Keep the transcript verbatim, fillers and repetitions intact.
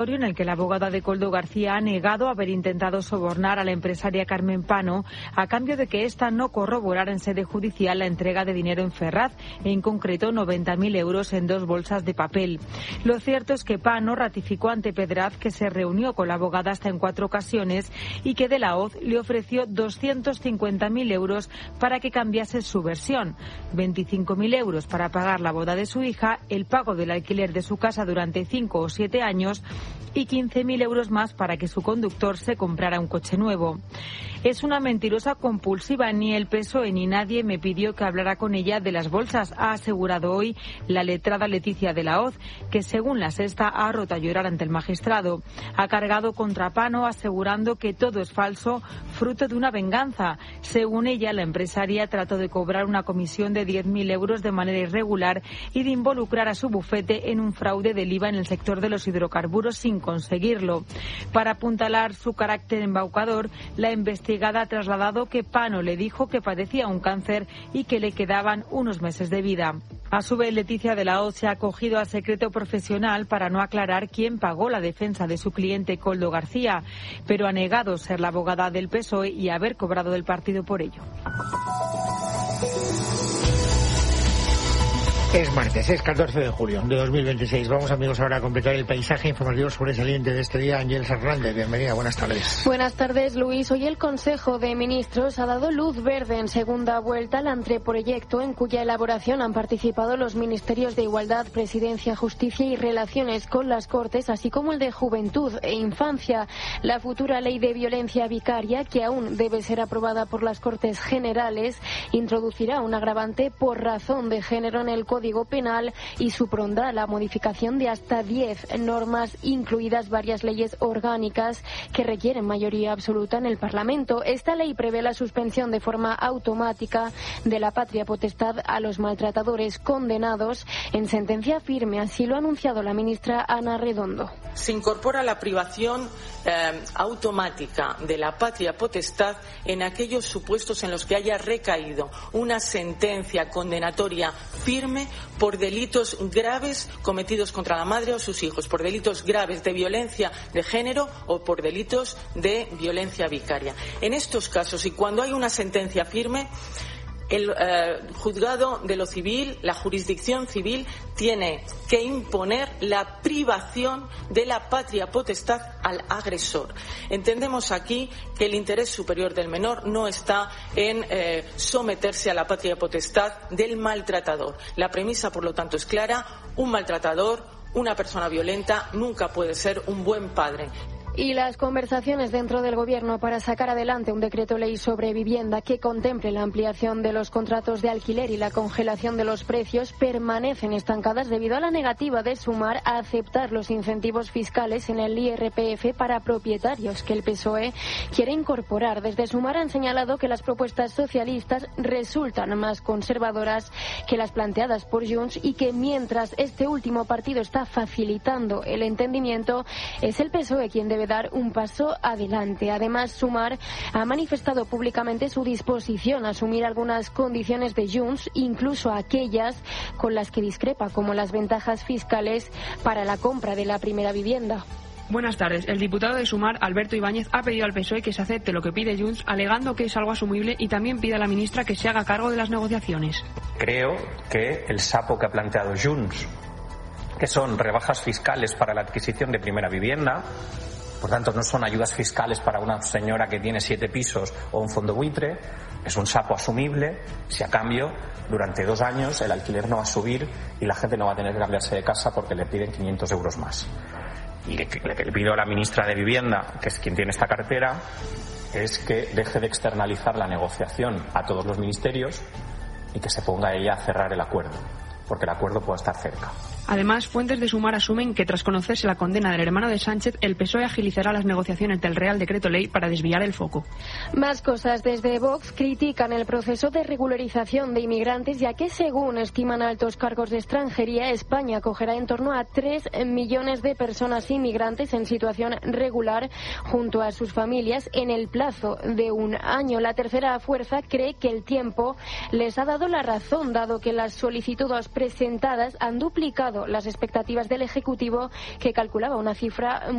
En el que la abogada de Koldo García ha negado haber intentado sobornar a la empresaria Carmen Pano a cambio de que ésta no corroborara en sede judicial la entrega de dinero en Ferraz, en concreto noventa mil euros en dos bolsas de papel. Lo cierto es que Pano ratificó ante Pedraz que se reunió con la abogada hasta en cuatro ocasiones y que de la Hoz le ofreció doscientos cincuenta mil euros para que cambiase su versión, veinticinco mil euros para pagar la boda de su hija, el pago del alquiler de su casa durante cinco o siete años y quince mil euros más para que su conductor se comprara un coche nuevo. Es una mentirosa compulsiva. Ni el P S O E ni nadie me pidió que hablara con ella de las bolsas, ha asegurado hoy la letrada Leticia de la Hoz, que según La Sexta ha roto a llorar ante el magistrado. Ha cargado contra Pano asegurando que todo es falso, fruto de una venganza. Según ella, la empresaria trató de cobrar una comisión de diez mil euros de manera irregular y de involucrar a su bufete en un fraude del I V A en el sector de los hidrocarburos sin conseguirlo. Para apuntalar su carácter embaucador, la investigada ha trasladado que Pano le dijo que padecía un cáncer y que le quedaban unos meses de vida. A su vez, Leticia de la Hoz se ha acogido a secreto profesional para no aclarar quién pagó la defensa de su cliente Koldo García, pero ha negado ser la abogada del P S O E y haber cobrado del partido por ello. Es martes, es catorce de julio de dos mil veintiséis. Vamos, amigos, ahora a completar el paisaje informativo sobresaliente de este día. Ángeles Hernández, bienvenida, buenas tardes. Buenas tardes, Luis. Hoy el Consejo de Ministros ha dado luz verde en segunda vuelta al anteproyecto en cuya elaboración han participado los Ministerios de Igualdad, Presidencia, Justicia y Relaciones con las Cortes, así como el de Juventud e Infancia. La futura ley de violencia vicaria, que aún debe ser aprobada por las Cortes Generales, introducirá un agravante por razón de género en el Código Código Penal y supondrá la modificación de hasta diez normas, incluidas varias leyes orgánicas que requieren mayoría absoluta en el Parlamento. Esta ley prevé la suspensión de forma automática de la patria potestad a los maltratadores condenados en sentencia firme. Así lo ha anunciado la ministra Ana Redondo. Se incorpora la privación eh, automática de la patria potestad en aquellos supuestos en los que haya recaído una sentencia condenatoria firme por delitos graves cometidos contra la madre o sus hijos, por delitos graves de violencia de género o por delitos de violencia vicaria. En estos casos, y cuando hay una sentencia firme, el eh, juzgado de lo civil, la jurisdicción civil, tiene que imponer la privación de la patria potestad al agresor. Entendemos aquí que el interés superior del menor no está en eh, someterse a la patria potestad del maltratador. La premisa, por lo tanto, es clara: un maltratador, una persona violenta, nunca puede ser un buen padre. Y las conversaciones dentro del Gobierno para sacar adelante un decreto ley sobre vivienda que contemple la ampliación de los contratos de alquiler y la congelación de los precios permanecen estancadas debido a la negativa de Sumar a aceptar los incentivos fiscales en el I R P F para propietarios que el P S O E quiere incorporar. Desde Sumar han señalado que las propuestas socialistas resultan más conservadoras que las planteadas por Junts y que mientras este último partido está facilitando el entendimiento, es el P S O E quien debe dar un paso adelante. Además, Sumar ha manifestado públicamente su disposición a asumir algunas condiciones de Junts, incluso aquellas con las que discrepa, como las ventajas fiscales para la compra de la primera vivienda. Buenas tardes. El diputado de Sumar, Alberto Ibáñez, ha pedido al P S O E que se acepte lo que pide Junts, alegando que es algo asumible, y también pide a la ministra que se haga cargo de las negociaciones. Creo que el sapo que ha planteado Junts, que son rebajas fiscales para la adquisición de primera vivienda, por tanto no son ayudas fiscales para una señora que tiene siete pisos o un fondo buitre, es un sapo asumible si a cambio durante dos años el alquiler no va a subir y la gente no va a tener que cambiarse de casa porque le piden quinientos euros más. Y lo que le pido a la ministra de Vivienda, que es quien tiene esta cartera, es que deje de externalizar la negociación a todos los ministerios y que se ponga ella a cerrar el acuerdo, porque el acuerdo puede estar cerca. Además, fuentes de Sumar asumen que tras conocerse la condena del hermano de Sánchez, el P S O E agilizará las negociaciones del Real Decreto Ley para desviar el foco. Más cosas. Desde Vox critican el proceso de regularización de inmigrantes, ya que según estiman altos cargos de extranjería, España acogerá en torno a tres millones de personas inmigrantes en situación regular junto a sus familias en el plazo de un año. La tercera fuerza cree que el tiempo les ha dado la razón, dado que las solicitudes presentadas han duplicado superado las expectativas del Ejecutivo, que calculaba una cifra